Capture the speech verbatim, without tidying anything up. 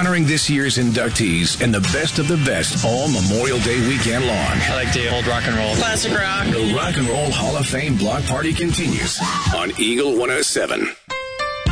honoring this year's inductees and the best of the best all Memorial Day weekend long. I like the old rock and roll. Classic rock. The Rock and Roll Hall of Fame block party continues on Eagle one oh seven.